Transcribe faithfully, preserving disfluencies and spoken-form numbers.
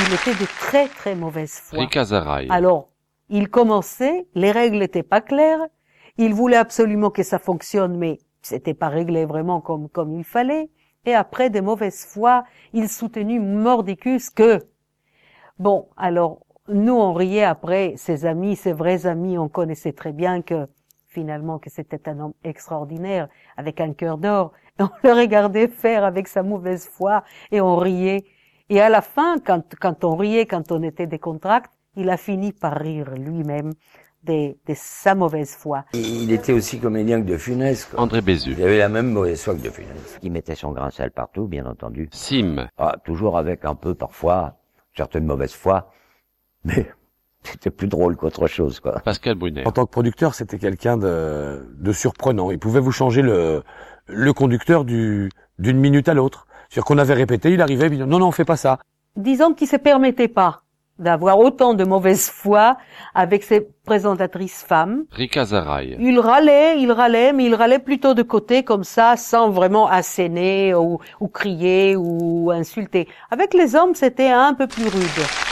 il était de très très mauvaise foi. Rika Zaraï. Alors, il commençait, les règles n'étaient pas claires, il voulait absolument que ça fonctionne, mais c'était pas réglé vraiment comme comme il fallait. Et après, de mauvaise foi, il soutenait mordicus que, bon, alors, nous, on riait après, ses amis, ses vrais amis, on connaissait très bien que, finalement, que c'était un homme extraordinaire, avec un cœur d'or. Et on le regardait faire avec sa mauvaise foi, et on riait. Et à la fin, quand, quand on riait, quand on était décontracté, il a fini par rire lui-même de, de sa mauvaise foi. Il était aussi comédien que De Funès, quoi. André Bézu. Il avait la même mauvaise foi que De Funès. Il mettait son grain de sel partout, bien entendu. Sim. Ah, toujours avec un peu, parfois, certaines mauvaises foi, mais c'était plus drôle qu'autre chose, quoi. Pascal Brunner. En tant que producteur, c'était quelqu'un de, de surprenant. Il pouvait vous changer le, le conducteur du, d'une minute à l'autre. C'est-à-dire qu'on avait répété, il arrivait, il dit non, non, on fait pas ça. Disons qu'il se permettait pas d'avoir autant de mauvaise foi avec ses présentatrices femmes. Rika Zaraï. Il râlait, il râlait, mais il râlait plutôt de côté comme ça, sans vraiment asséner ou, ou crier ou insulter. Avec les hommes, c'était un peu plus rude.